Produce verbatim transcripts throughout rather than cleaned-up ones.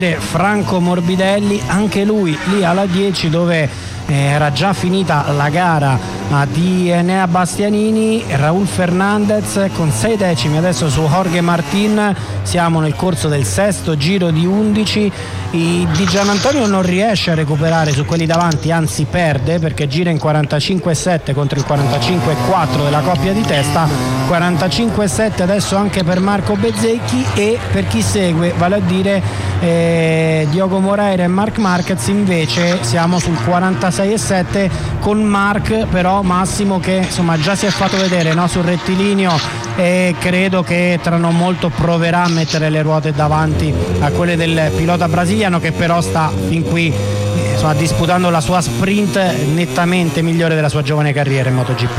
Franco Morbidelli, anche lui lì alla dieci, dove era già finita la gara di Enea Bastianini. Raúl Fernández con sei decimi adesso su Jorge Martín. Siamo nel corso del sesto giro di undici. Di Giannantonio non riesce a recuperare su quelli davanti, anzi perde, perché gira in quarantacinque sette contro il quarantacinque quattro della coppia di testa. quarantacinque sette adesso anche per Marco Bezzecchi, e per chi segue, vale a dire eh, Diogo Moreira e Marc Marquez, invece siamo sul quarantasei sette con Marc però Massimo che insomma già si è fatto vedere, no, sul rettilineo, e credo che tra non molto proverà a mettere le ruote davanti a quelle del pilota brasiliano, che però sta fin qui insomma disputando la sua sprint nettamente migliore della sua giovane carriera in MotoGP.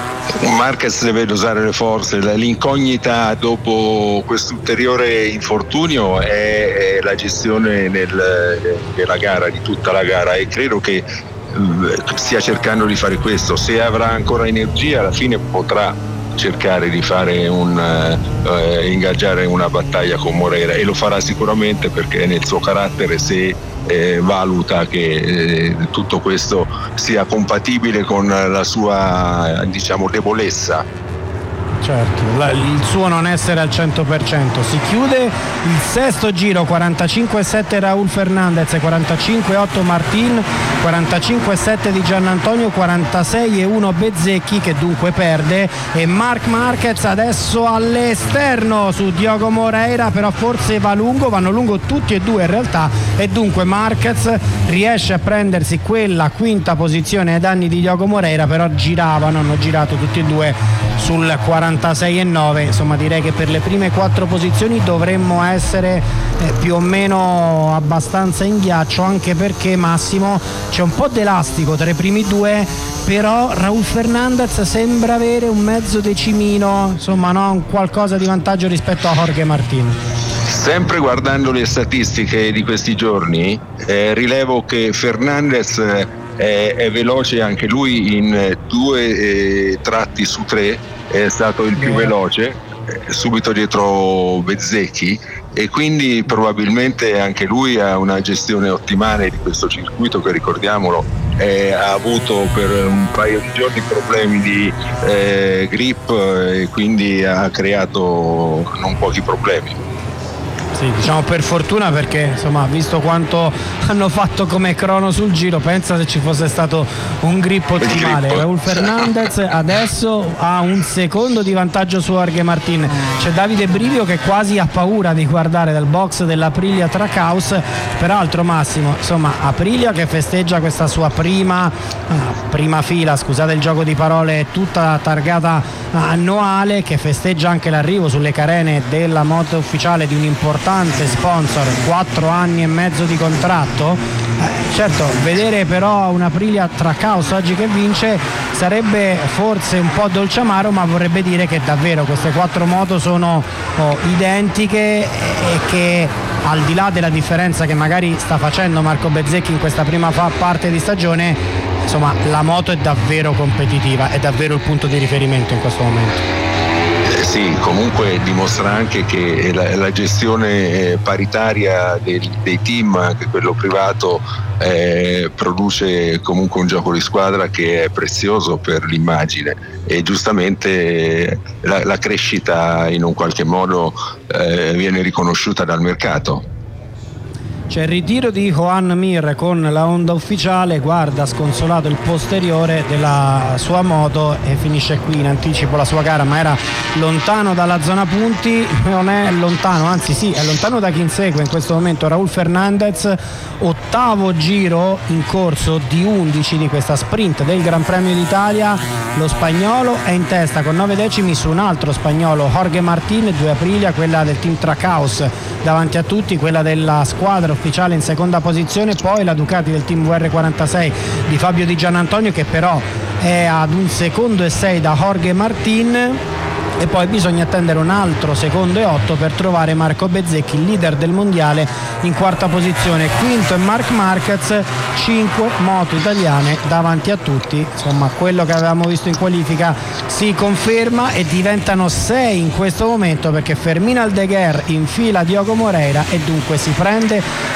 Marquez deve dosare le forze, l'incognita dopo questo ulteriore infortunio è, è la gestione nel, della gara, di tutta la gara, e credo che stia cercando di fare questo. Se avrà ancora energia alla fine potrà cercare di fare un eh, ingaggiare una battaglia con Moreira, e lo farà sicuramente, perché è nel suo carattere, se eh, valuta che eh, tutto questo sia compatibile con la sua, diciamo, debolezza. Certo, il suo non essere al cento per cento. Si chiude il sesto giro, quarantacinque sette Raúl Fernández, quarantacinque otto Martín, quarantacinque sette di Giannantonio, quarantasei uno Bezzecchi, che dunque perde, e Marc Marquez adesso all'esterno su Diogo Moreira, però forse va lungo, vanno lungo tutti e due in realtà, e dunque Marquez riesce a prendersi quella quinta posizione ai danni di Diogo Moreira, però giravano, hanno girato tutti e due sul quarantasei e nove. Insomma, direi che per le prime quattro posizioni dovremmo essere eh, più o meno abbastanza in ghiaccio, anche perché Massimo c'è un po' d'elastico tra i primi due, però Raúl Fernández sembra avere un mezzo decimino, insomma, no, un qualcosa di vantaggio rispetto a Jorge Martín. Sempre guardando le statistiche di questi giorni, eh, rilevo che Fernández eh, è veloce anche lui in due eh, tratti su tre, è stato il più veloce, eh, subito dietro Bezzecchi, e quindi probabilmente anche lui ha una gestione ottimale di questo circuito che, ricordiamolo, eh, ha avuto per un paio di giorni problemi di eh, grip, e quindi ha creato non pochi problemi. Sì, diciamo per fortuna, perché insomma, visto quanto hanno fatto come crono sul giro, pensa se ci fosse stato un grip ottimale. Raúl Fernández adesso ha un secondo di vantaggio su Jorge Martín. C'è Davide Brivio che quasi ha paura di guardare dal box dell'Aprilia Trackhouse. Peraltro, Massimo, insomma, Aprilia che festeggia questa sua prima prima fila, scusate il gioco di parole, tutta targata annuale, che festeggia anche l'arrivo sulle carene della moto ufficiale di un importante sponsor, quattro anni e mezzo di contratto. Eh, certo, vedere però una Aprilia Trackhouse oggi che vince sarebbe forse un po' dolce amaro, ma vorrebbe dire che davvero queste quattro moto sono oh, identiche, e che al di là della differenza che magari sta facendo Marco Bezzecchi in questa prima fa- parte di stagione, insomma, la moto è davvero competitiva, è davvero il punto di riferimento in questo momento. Sì, comunque dimostra anche che la, la gestione paritaria dei, dei team, anche quello privato, eh, produce comunque un gioco di squadra che è prezioso per l'immagine, e giustamente la, la crescita in un qualche modo eh, viene riconosciuta dal mercato. C'è il ritiro di Joan Mir con la Honda ufficiale, guarda sconsolato il posteriore della sua moto e finisce qui in anticipo la sua gara, ma era lontano dalla zona punti. Non è lontano, anzi sì, è lontano da chi insegue in questo momento Raúl Fernández. Ottavo giro in corso di undici di questa sprint del Gran Premio d'Italia. Lo spagnolo è in testa con nove decimi su un altro spagnolo, Jorge Martín, due Aprilia, quella del team Trackhouse davanti a tutti, quella della squadra ufficiale in seconda posizione, poi la Ducati del team V R quarantasei di Fabio Di Giannantonio, che però è ad un secondo e sei da Jorge Martín, e poi bisogna attendere un altro secondo e otto per trovare Marco Bezzecchi, il leader del mondiale, in quarta posizione. Quinto è Marc Marquez, cinque moto italiane davanti a tutti. Insomma, quello che avevamo visto in qualifica si conferma, e diventano sei in questo momento, perché Fermín Aldeguer infila Diogo Moreira e dunque si prende